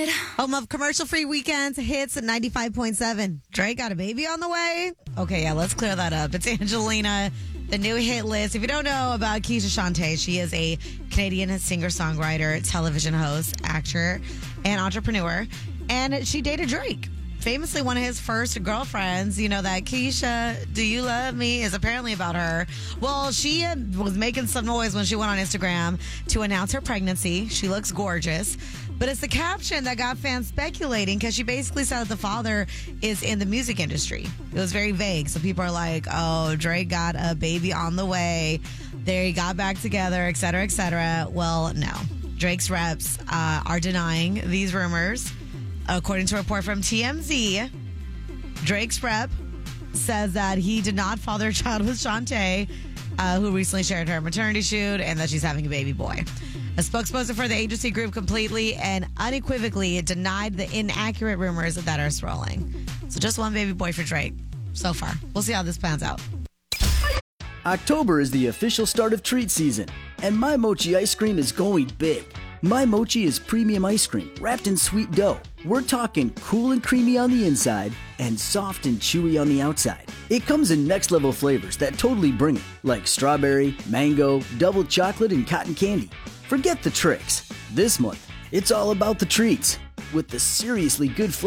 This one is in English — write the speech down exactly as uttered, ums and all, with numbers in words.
Home of commercial-free weekends, hits at ninety-five point seven. Drake got a baby on the way? Okay, yeah, let's clear that up. It's Angelina, the new hit list. If you don't know about Keisha Shantae, she is a Canadian singer-songwriter, television host, actor, and entrepreneur. And she dated Drake. Famously, one of his first girlfriends, you know, that Keisha, do you love me, is apparently about her. Well, she uh, was making some noise when she went on Instagram to announce her pregnancy. She looks gorgeous. But it's the caption that got fans speculating because she basically said that the father is in the music industry. It was very vague. So people are like, oh, Drake got a baby on the way. They got back together, et cetera, et cetera. Well, no. Drake's reps uh, are denying these rumors. According to a report from T M Z, Drake's rep says that he did not father a child with Shantae, uh, who recently shared her maternity shoot, and that she's having a baby boy. A spokesperson for the agency group completely and unequivocally denied the inaccurate rumors that are swirling. So just one baby boy for Drake so far. We'll see how this pans out. October is the official start of treat season, and My Mochi ice cream is going big. My Mochi is premium ice cream wrapped in sweet dough. We're talking cool and creamy on the inside and soft and chewy on the outside. It comes in next level flavors that totally bring it, like strawberry, mango, double chocolate, and cotton candy. Forget the tricks. This month, it's all about the treats with the seriously good flavor.